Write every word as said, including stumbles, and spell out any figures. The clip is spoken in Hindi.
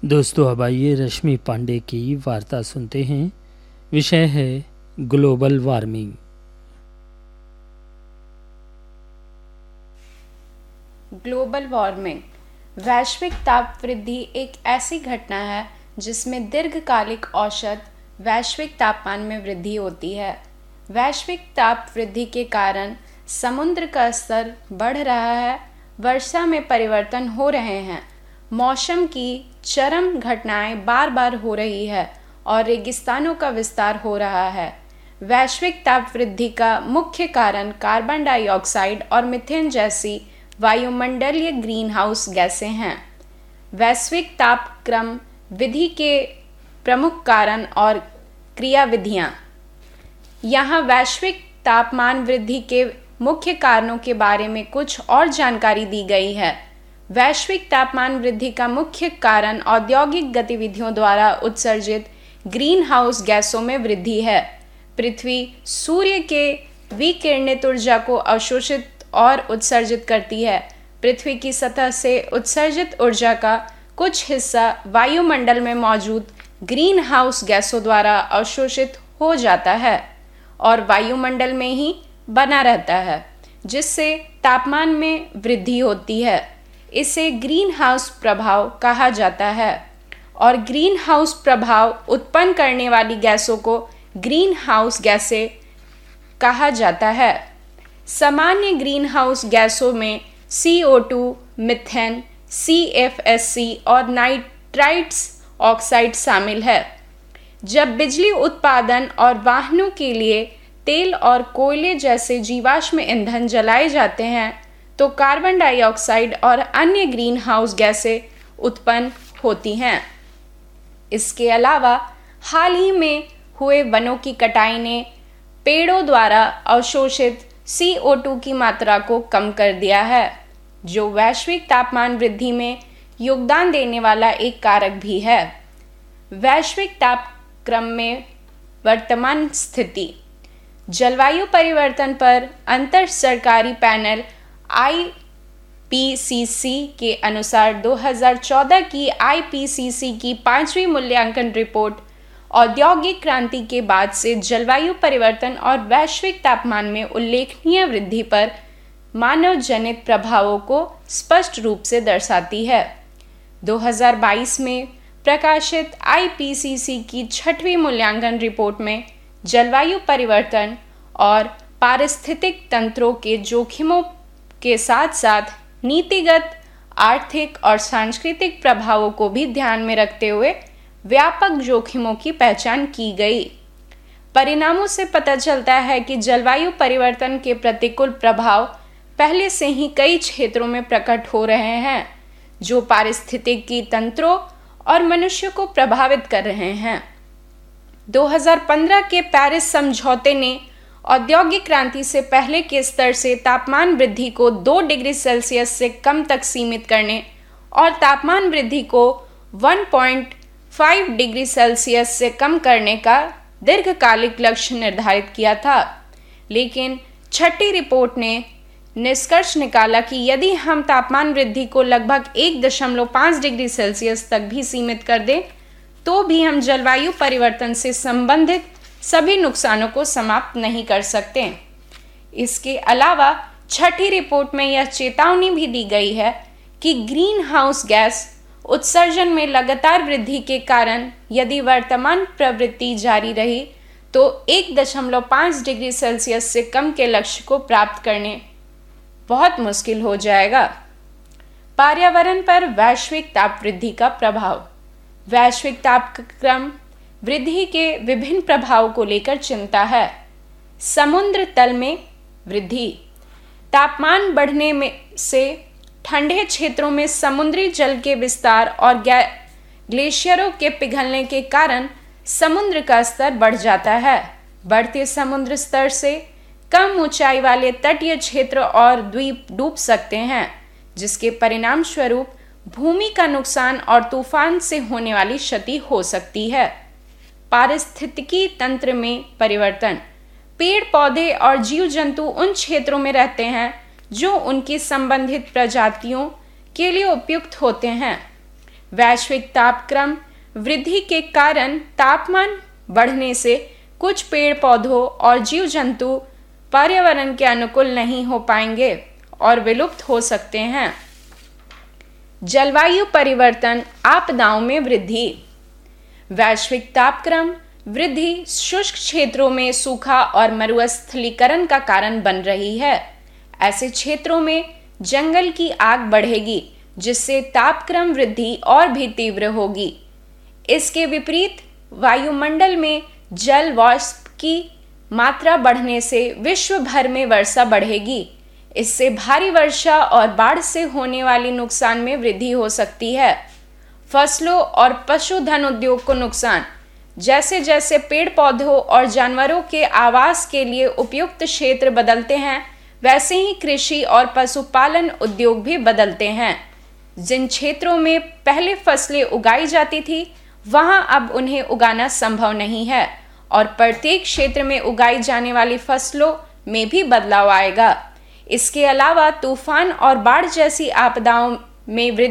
दोस्तों, अब आइए रश्मि पांडे की वार्ता सुनते हैं। विषय है ग्लोबल वार्मिंग। ग्लोबल वार्मिंग वैश्विक ताप वृद्धि एक ऐसी घटना है जिसमें दीर्घकालिक औसत वैश्विक तापमान में वृद्धि होती है। वैश्विक ताप वृद्धि के कारण समुद्र का स्तर बढ़ रहा है, वर्षा में परिवर्तन हो रहे हैं, मौसम की चरम घटनाएं बार बार हो रही है और रेगिस्तानों का विस्तार हो रहा है। वैश्विक ताप वृद्धि का मुख्य कारण कार्बन डाइऑक्साइड और मीथेन जैसी वायुमंडलीय ग्रीन हाउस गैसें हैं। वैश्विक तापक्रम विधि के प्रमुख कारण और क्रियाविधियाँ। यहाँ वैश्विक तापमान वृद्धि के मुख्य कारणों के बारे में कुछ और जानकारी दी गई है। वैश्विक तापमान वृद्धि का मुख्य कारण औद्योगिक गतिविधियों द्वारा उत्सर्जित ग्रीन हाउस गैसों में वृद्धि है। पृथ्वी सूर्य के विकिरणित ऊर्जा को अवशोषित और उत्सर्जित करती है। पृथ्वी की सतह से उत्सर्जित ऊर्जा का कुछ हिस्सा वायुमंडल में मौजूद ग्रीन हाउस गैसों द्वारा अवशोषित हो जाता है और वायुमंडल में ही बना रहता है, जिससे तापमान में वृद्धि होती है। इसे ग्रीन हाउस प्रभाव कहा जाता है और ग्रीन हाउस प्रभाव उत्पन्न करने वाली गैसों को ग्रीन हाउस गैसें कहा जाता है। सामान्य ग्रीन हाउस गैसों में सी O two, methane, C F S C और नाइट्राइट्स ऑक्साइड शामिल है। जब बिजली उत्पादन और वाहनों के लिए तेल और कोयले जैसे जीवाश्म ईंधन जलाए जाते हैं तो कार्बन डाइऑक्साइड और अन्य ग्रीन हाउस गैसें उत्पन्न होती हैं। इसके अलावा हाल ही में हुए वनों की कटाई ने पेड़ों द्वारा अवशोषित सी ओ टू की मात्रा को कम कर दिया है, जो वैश्विक तापमान वृद्धि में योगदान देने वाला एक कारक भी है। वैश्विक तापक्रम में वर्तमान स्थिति। जलवायु परिवर्तन पर अंतर सरकारी पैनल आई पी सी सी के अनुसार दो हज़ार चौदह की आई पी सी सी की पांचवी मूल्यांकन रिपोर्ट औद्योगिक क्रांति के बाद से जलवायु परिवर्तन और वैश्विक तापमान में उल्लेखनीय वृद्धि पर मानव जनित प्रभावों को स्पष्ट रूप से दर्शाती है। दो हज़ार बाईस में प्रकाशित आई पी सी सी की छठवीं मूल्यांकन रिपोर्ट में जलवायु परिवर्तन और पारिस्थितिक तंत्रों के जोखिमों के साथ साथ नीतिगत, आर्थिक और सांस्कृतिक प्रभावों को भी ध्यान में रखते हुए व्यापक जोखिमों की पहचान की गई। परिणामों से पता चलता है कि जलवायु परिवर्तन के प्रतिकूल प्रभाव पहले से ही कई क्षेत्रों में प्रकट हो रहे हैं, जो पारिस्थितिकी तंत्रों और मनुष्य को प्रभावित कर रहे हैं। दो हज़ार पंद्रह के पेरिस समझौते ने औद्योगिक क्रांति से पहले के स्तर से तापमान वृद्धि को दो डिग्री सेल्सियस से कम तक सीमित करने और तापमान वृद्धि को एक पॉइंट पाँच डिग्री सेल्सियस से कम करने का दीर्घकालिक लक्ष्य निर्धारित किया था। लेकिन छठी रिपोर्ट ने निष्कर्ष निकाला कि यदि हम तापमान वृद्धि को लगभग एक दशमलव पाँच डिग्री सेल्सियस तक भी सीमित कर दें तो भी हम जलवायु परिवर्तन से संबंधित सभी नुकसानों को समाप्त नहीं कर सकते। इसके अलावा छठी रिपोर्ट में यह चेतावनी भी दी गई है कि ग्रीन हाउस गैस उत्सर्जन में लगातार वृद्धि के कारण यदि वर्तमान प्रवृत्ति जारी रही तो एक दशमलव पाँच डिग्री सेल्सियस से कम के लक्ष्य को प्राप्त करने बहुत मुश्किल हो जाएगा। पर्यावरण पर वैश्विक ताप वृद्धि का प्रभाव। वैश्विक तापक्रम वृद्धि के विभिन्न प्रभावों को लेकर चिंता है। समुद्र तल में वृद्धि। तापमान बढ़ने में से ठंडे क्षेत्रों में समुद्री जल के विस्तार और ग्लेशियरों के पिघलने के कारण समुद्र का स्तर बढ़ जाता है। बढ़ते समुद्र स्तर से कम ऊंचाई वाले तटीय क्षेत्र और द्वीप डूब सकते हैं, जिसके परिणाम स्वरूप भूमि का नुकसान और तूफान से होने वाली क्षति हो सकती है। पारिस्थितिकी तंत्र में परिवर्तन। पेड़ पौधे और जीव जंतु उन क्षेत्रों में रहते हैं जो उनकी संबंधित प्रजातियों के लिए उपयुक्त होते हैं। वैश्विक तापक्रम वृद्धि के कारण तापमान बढ़ने से कुछ पेड़ पौधों और जीव जंतु पर्यावरण के अनुकूल नहीं हो पाएंगे और विलुप्त हो सकते हैं। जलवायु परिवर्तन आपदाओं में वृद्धि। वैश्विक तापक्रम वृद्धि शुष्क क्षेत्रों में सूखा और मरुस्थलीकरण का कारण बन रही है। ऐसे क्षेत्रों में जंगल की आग बढ़ेगी, जिससे तापक्रम वृद्धि और भी तीव्र होगी। इसके विपरीत वायुमंडल में जल वाष्प की मात्रा बढ़ने से विश्व भर में वर्षा बढ़ेगी। इससे भारी वर्षा और बाढ़ से होने वाली नुकसान में वृद्धि हो सकती है। फसलों और पशुधन उद्योग को नुकसान। जैसे जैसे पेड़ पौधों और जानवरों के आवास के लिए उपयुक्त क्षेत्र बदलते हैं, वैसे ही कृषि और पशुपालन उद्योग भी बदलते हैं। जिन क्षेत्रों में पहले फसलें उगाई जाती थी, वहां अब उन्हें उगाना संभव नहीं है और प्रत्येक क्षेत्र में उगाई जाने वाली फसलों में भी बदलाव आएगा। इसके अलावा तूफान और बाढ़ जैसी आपदाओं में वृद्धि